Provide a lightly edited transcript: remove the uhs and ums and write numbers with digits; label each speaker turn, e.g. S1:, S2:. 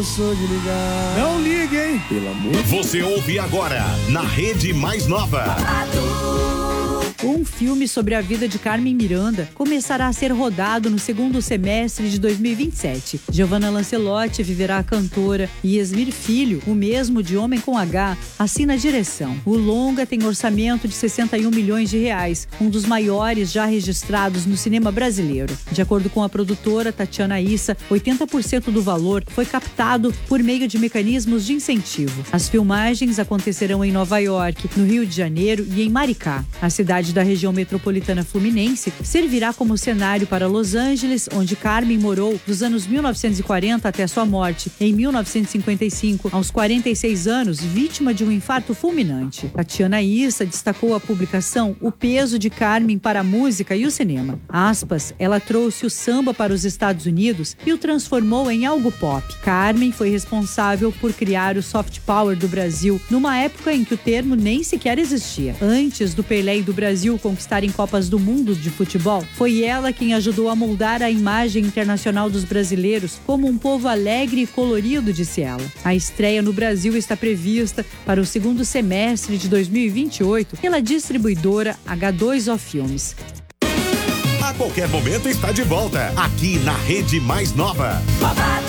S1: Sou de ligar.
S2: Não ligue, hein?
S1: Pelo amor.
S3: Você ouve agora na Rede Mais Nova.
S4: Um filme sobre a vida de Carmen Miranda começará a ser rodado no segundo semestre de 2027. Giovanna Lancelotti viverá a cantora e Esmir Filho, o mesmo de Homem com H, assina a direção. O longa tem orçamento de 61 milhões de reais, um dos maiores já registrados no cinema brasileiro. De acordo com a produtora Tatiana Issa, 80% do valor foi captado por meio de mecanismos de incentivo. As filmagens acontecerão em Nova York, no Rio de Janeiro e em Maricá. A cidade da região metropolitana fluminense servirá como cenário para Los Angeles, onde Carmen morou dos anos 1940 até sua morte, em 1955, aos 46 anos, vítima de um infarto fulminante. Tatiana Issa destacou a publicação O Peso de Carmen para a Música e o Cinema. Aspas, ela trouxe o samba para os Estados Unidos e o transformou em algo pop. Carmen foi responsável por criar o soft power do Brasil, numa época em que o termo nem sequer existia. Antes do Pelé e do Brasil conquistarem Copas do Mundo de futebol, foi ela quem ajudou a moldar a imagem internacional dos brasileiros como um povo alegre e colorido, disse ela. A estreia no Brasil está prevista para o segundo semestre de 2028 pela distribuidora H2O Filmes.
S3: A qualquer momento está de volta, aqui na Rede Mais Nova.